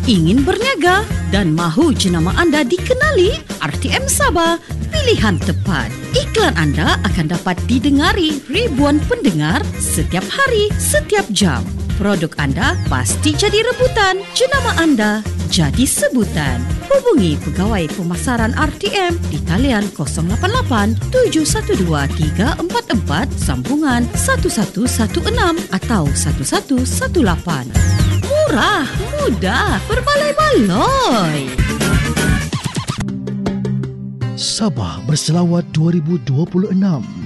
Ingin berniaga dan mahu jenama anda dikenali? RTM Sabah, pilihan tepat. Iklan anda akan dapat didengari ribuan pendengar setiap hari, setiap jam. Produk anda pasti jadi rebutan. Jenama anda jadi sebutan. Hubungi Pegawai Pemasaran RTM di talian 088 712 344 sambungan 1116 atau 1118. Murah, mudah, berbaloi-baloi. Sabah Berselawat 2026